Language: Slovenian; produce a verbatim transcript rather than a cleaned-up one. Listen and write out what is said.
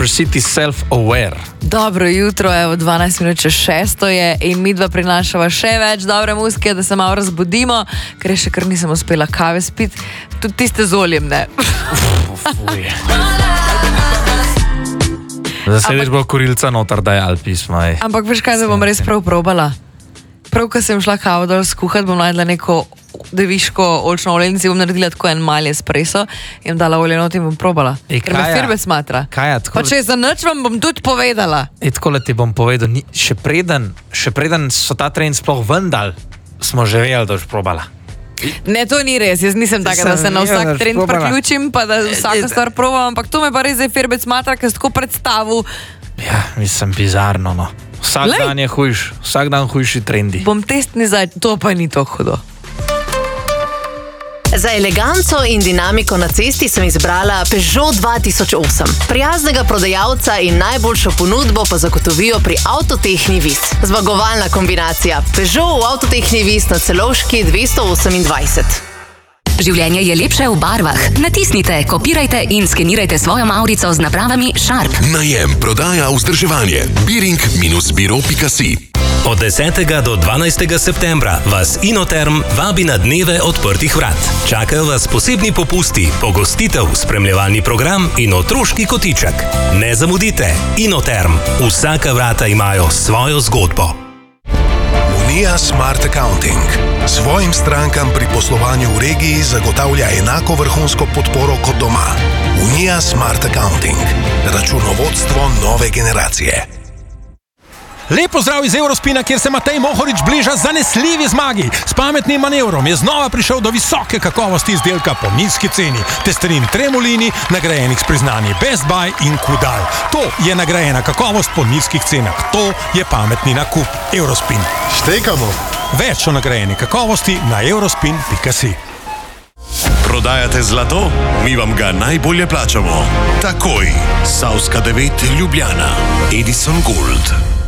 Presiti self-aware. Dobro jutro, evo dvanajst minut čez šesto je in mi dva prinašava še več dobre muzike, da se malo razbudimo, ker je še kar nisem uspela kave spiti. Tudi tiste z oljem, ne. Fuj. Zasediš bo kurilca notar, da je alpisma. Ampak veš kaj, da bom res prav probala? Prav, ko sem šla kavo dol skuhat, bom najdla neko deviško oljčno olje in si bom naredila tako en mali espresso in dala olje not in bom probala. Ej, ker me Kaja, firbe smatra. Kaja, tako... Pa če je za nič, vam bom tudi povedala. E, tako le ti bom povedal, ni, še, preden, še preden so ta trend sploh vendal, smo že vedeli, da boš probala. Ne, to ni res, jaz nisem taka, da se na vsak trend priključim, pa da vsaka stvar probam, ampak to me pa res zdaj firbec smatra, ker si tako predstavil. Ja, mislim, bizarno, no. Vsak Lej. dan je hujš, vsak dan hujši trendi. Bom testni zdaj, to pa ni to hudo. Za eleganco in dinamiko na cesti sem izbrala Peugeot dva tisoč osem. Prijaznega prodajalca in najboljšo ponudbo pa zagotovijo pri Avtotehni Vis. Zmagovalna kombinacija. Peugeot v Avtotehni Vis na Celovški dvesto osemindvajset. Življenje je lepše v barvah. Natisnite, kopirajte in skenirajte svojo mavrico z napravami Sharp. Najem, prodaja, vzdrževanje. biring biro pika si. Od desetega do dvanajstega septembra vas Inoterm vabi na dneve odprtih vrat. Čakajo vas posebni popusti, pogostitev, spremljevalni program in otroški kotiček. Ne zamudite. Inoterm. Vsaka vrata imajo svojo zgodbo. Unija Smart Accounting. Svojim strankam pri poslovanju v regiji zagotavlja enako vrhunsko podporo kot doma. Unija Smart Accounting. Računovodstvo nove generacije. Lep pozdrav iz Eurospina, kjer se Matej Mohorič bliža zanesljivi zmagi. S pametnim manevrom je znova prišel do visoke kakovosti izdelka po nizki ceni. Testerin Tremolini, nagrajenih s priznanji Best Buy in Kudal. To je nagrajena kakovost po nizkih cenah. To je pametni nakup. Eurospin. Štekamo. Več o nagrajeni kakovosti na eurospin pika si. Prodajate zlato? Mi vam ga najbolje plačamo. Takoj. Savska devet Ljubljana. Edison Gold.